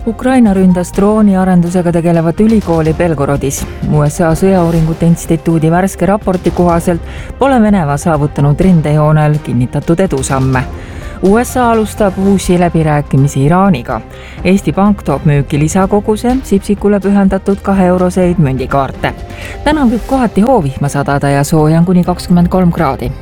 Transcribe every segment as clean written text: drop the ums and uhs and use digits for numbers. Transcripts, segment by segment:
Ukraina ründas drooniarendusega tegelevat ülikooli Belgorodis. USA sõjauuringute instituudi värske raporti kohaselt pole Venemaa saavutanud rindejoonel kinnitatud edusamme. USA alustab uusi läbirääkimisi Iraaniga. Eesti Pank toob müüki lisakoguse Sipsikule pühendatud 2-euroseid mündikaarte. Täna võib kohati hoovihma sadada ja sooja on kuni 23 kraadi.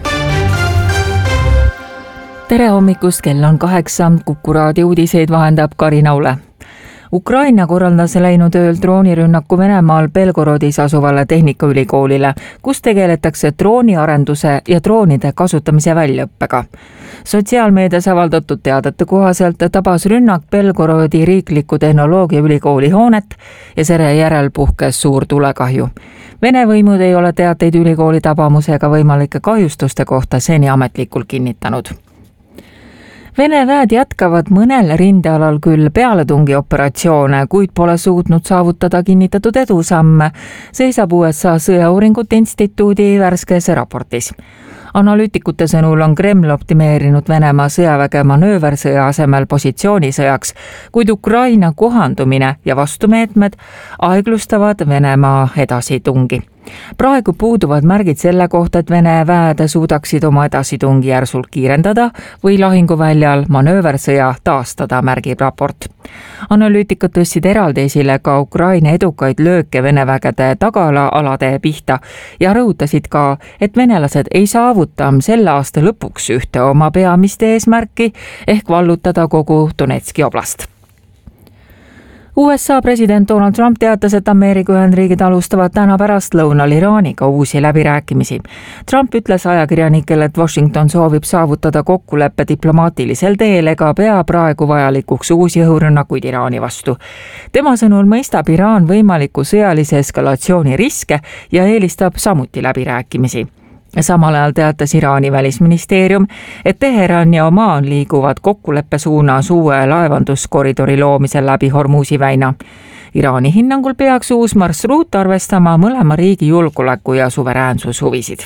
Tere hommikust, kell on 8, Kuku raadio uudiseid vahendab Karina Ule. Ukraina korraldas läinud ööl droonirünnaku Venemaal Belgorodis asuvale tehnikaülikoolile, kus tegeletakse drooniarenduse ja droonide kasutamise väljaõppega. Sotsiaalmeedias avaldatud teadete kohaselt tabas rünnak Belgorodi riikliku tehnoloogiaülikooli hoonet ja selle järel puhkes suur tulekahju. Vene võimud ei ole teateid ülikooli tabamuse ega võimalike kahjustuste kohta seni ametlikult kinnitanud. Vene väed jätkavad mõnel rindealal küll pealetungi operatsioone, kuid pole suutnud saavutada kinnitatud edusamme, seisab USA sõjauuringute instituudi värskes raportis. Analüütikute sõnul on Kreml optimeerinud Venemaa sõjaväge manööversõja asemel positsioonisõjaks, kuid Ukraina kohandumine ja vastumeetmed aeglustavad Venemaa edasitungi. Praegu puuduvad märgid selle kohta, et Vene väed suudaksid oma edasitungi järsult kiirendada või lahinguväljal manööversõja taastada, märgib raport. Analüütikud tõstsid eraldi esile ka Ukraina edukaid lööke Vene vägede tagaalade pihta ja rõhutasid ka, et venelased ei saavuta selle aasta lõpuks ühte oma peamist eesmärki ehk vallutada kogu Donetski oblast. USA president Donald Trump teatas, et Ameerika Ühendriigid alustavad täna pärastlõunal Iraaniga uusi läbirääkimisi. Trump ütles ajakirjanikele, et Washington soovib saavutada kokkuleppe diplomaatilisel teel ega pea praegu vajalikuks uusi õhurünnakuid Iraani vastu. Tema sõnul mõistab Iraan võimaliku sõjalise eskalatsiooni riske ja eelistab samuti läbirääkimisi. Samal ajal teatas Iraani välisministeerium, et Teheran ja Omaan liiguvad kokkuleppe suunas uue laevanduskoridori loomisel läbi Hormuzi väina. Iraani hinnangul peaks uus marsruut arvestama mõlema riigi julgeoleku ja suveräänsushuvisid.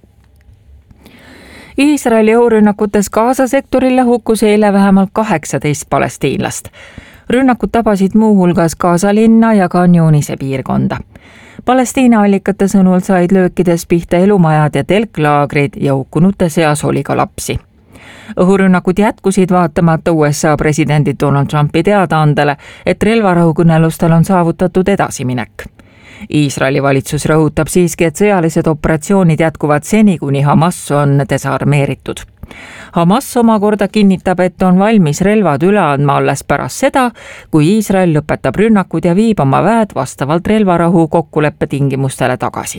Iisraeli õhurünnakutes Gaza sektorile hukkus eile vähemalt 18 palestiinlast. Rünnakud tabasid muuhulgas Gaza linna ja Khan Younise piirkonda. Palestiina allikate sõnul said löökides pihta elumajad ja telklaagrid ja hukkunute seas oli ka lapsi. Õhurünnakud jätkusid vaatamata USA presidendi Donald Trumpi teadaandele, et relvarahukõnelustel on saavutatud edasiminek. Iisraeli valitsus rõhutab siiski, et sõjalised operatsioonid jätkuvad seni, kuni Hamas on desarmeeritud. Hamas omakorda kinnitab, et on valmis relvad üle andma alles pärast seda, kui Iisrael lõpetab rünnakud ja viib oma väed vastavalt relvarahu kokkuleppe tingimustele tagasi.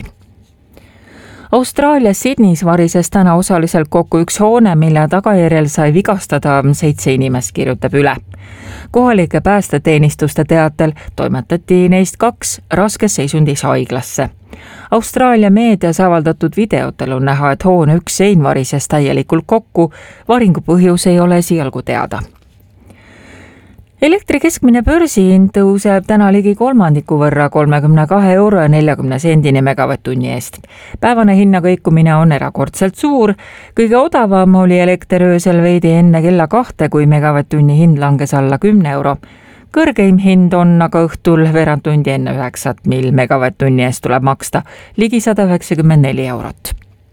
Austraalias Sydneys varises täna osaliselt kokku üks hoone, mille tagajärjel sai vigastada 7 inimest, kirjutab Üle. Kohalike päästeteenistuste teatel toimetati neist 2 raskes seisundis haiglasse. Austraalia meedias avaldatud videotel on näha, et hoone üks sein varises täielikult kokku, varingu põhjus ei ole esialgu teada. Elektri keskmine börsihind tõuseb täna ligi kolmandiku võrra 32,40 € megavatt-tunni eest. Päevane hinnakõikumine on erakordselt suur. Kõige odavam oli elekter öösel veidi enne kella 2, kui megavatt-tunni hind langes alla 10 €. Kõrgeim hind on aga õhtul veerand tundi enne 9, mil megavatt-tunni eest tuleb maksta ligi 194 €.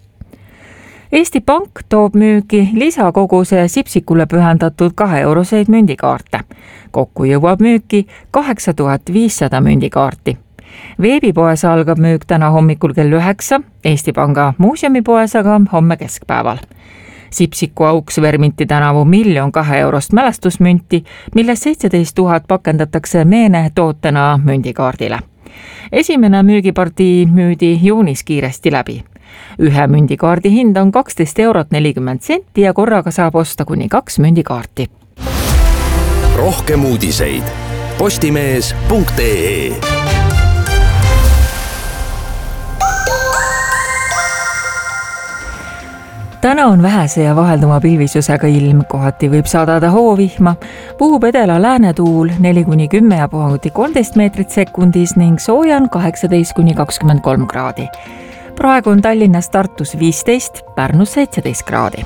Eesti Pank toob müüki lisakoguse Sipsikule pühendatud 2-euroseid mündikaarte. Kokku jõuab müüki 8500 mündikaarti. Veebipoes algab müük täna hommikul kell 9, Eesti Panga muuseumipoes aga homme keskpäeval. Sipsiku auks vermiti tänavu 1 2-eurost mälestusmünti, millest 17 000 pakendatakse meenetootena mündikaardile. Esimene müügipartii müüdi juunis kiiresti läbi. Ühe mündikaardi hind on 12,40 € ja korraga saab osta kuni 2 mündikaarti. Rohkem uudiseid postimees.ee. Täna on vähese ja vahelduma pilvisusega ilm, kohati võib sadada hoovihma, puhub edela-lääne tuul 4-10 ja puhanguti 13 meetrit sekundis ning sooja on 18-23 kraadi. Praegu on Tallinnas Tartus 15, Pärnus 17 kraadi.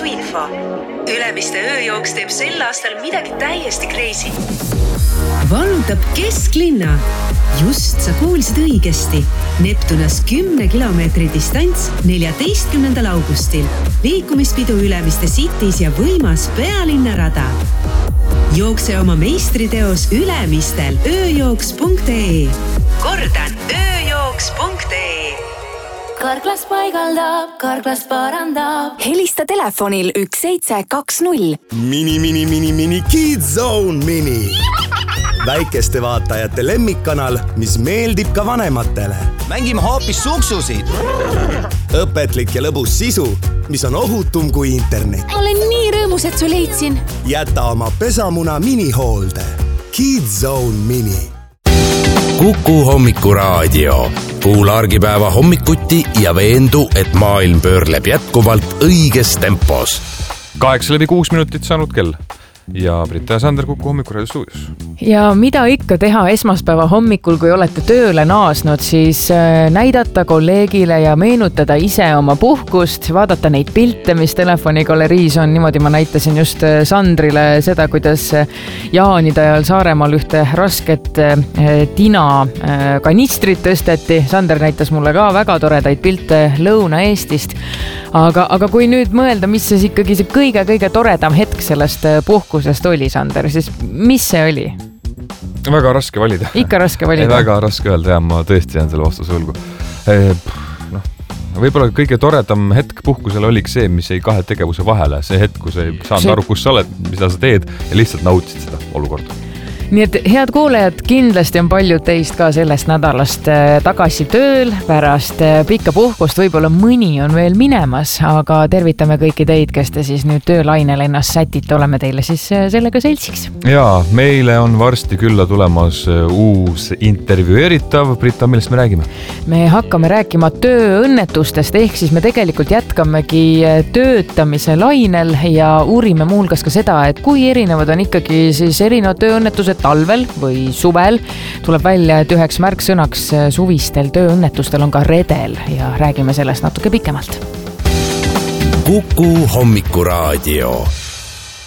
sõiduinfo. Ülemiste ööjooks teeb sel aastal midagi täiesti crazy. Vallutab kesklinna. Just sa kuulsid õigesti. Neptunas 10 kilomeetri distants 14. augustil. Liikumispidu Ülemiste Cities ja võimas pealinnarada. Jookse oma meistriteos Ülemistel ööjooks.ee. Kordan, ööjooks.ee. Karklas paigaldab, Karklas parandab. Helista telefonil 1720. Mini Kids Zone Mini. Väikeste vaatajate lemmikkanal, mis meeldib ka vanematele. Mängime hoopis suksusid. Õpetlik ja lõbus sisu, mis on ohutum kui internet. Ma olen nii rõõmus, et su leidsin. Jäta oma pesamuna minihoolde. Kids Zone Mini. Kuku hommikuraadio. Kuula argipäeva hommikuti ja veendu, et maailm pöörleb jätkuvalt õiges tempos. 8:06 minutit saanud kell. Ja Brita ja Sander Kuku hommikuraadio stuudios. Ja mida ikka teha esmaspäeva hommikul, kui olete tööle naasnud, siis näidata kolleegile ja meenutada ise oma puhkust, vaadata neid pilte, mis telefonigaleriis on. Niimoodi ma näitasin just Sandrile seda, kuidas jaanide ajal Saaremaal ühte rasket tina kanistrit tõsteti. Sander näitas mulle ka väga toredaid pilte Lõuna-Eestist. Aga kui nüüd mõelda, mis siis ikkagi see kõige toredam hetk sellest puhkusest oli, Sander, siis mis see oli? Väga raske valida. Ikka raske valida. Väga raske öelda, ja ma tõesti jään selle vastuse hulgu. Võib-olla kõige toredam hetk puhkusel oliks see, mis jäi kahe tegevuse vahele. See hetk, kui sa ei saanud aru, kus sa oled, mida sa teed ja lihtsalt nautisid seda olukorda. Nii et head kuulajad, kindlasti on paljud teist ka sellest nädalast tagasi tööl, pärast pikka puhkust, võib-olla mõni on veel minemas, aga tervitame kõiki teid, kes te siis nüüd töölainel ennast sätite, oleme teile siis sellega seltsiks. Ja meile on varsti külla tulemas uus intervjueeritav. Brita, millest me räägime? Me hakkame rääkima tööõnnetustest, ehk siis me tegelikult jätkamegi töötamise lainel ja uurime muuhulgas ka seda, et kui erinevad on ikkagi siis erinevad tööõnnetused talvel või suvel. Tuleb välja, et üheks märksõnaks suvistel tööõnnetustel on ka redel ja räägime sellest natuke pikemalt. Kuku hommikuraadio.